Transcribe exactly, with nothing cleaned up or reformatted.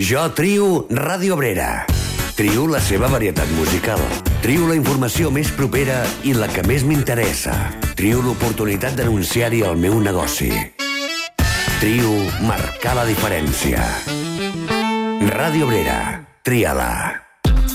Jo trio Ràdio Obrera. Trio la seva varietat musical. Trio la informació més propera i la que més m'interessa. Trio l'oportunitat d'anunciar-hi el meu negoci. Trio marcar la diferència. Ràdio Obrera. Tria-la.